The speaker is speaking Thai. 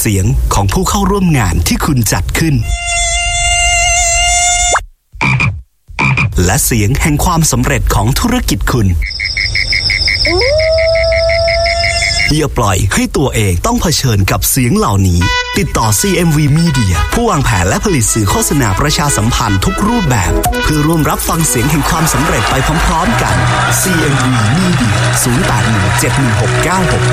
เสียงของผู้เข้าร่วมงานที่คุณจัดขึ้นและเสียงแห่งความสำเร็จของธุรกิจคุณอย่าปล่อยให้ตัวเองต้องเผชิญกับเสียงเหล่านี้ติดต่อ CMV Media ผู้วางแผนและผลิตสื่อโฆษณาประชาสัมพันธ์ทุกรูปแบบเพื่อร่วมรับฟังเสียงแห่งความสำเร็จไปพร้อมๆกัน CMV Media 08171696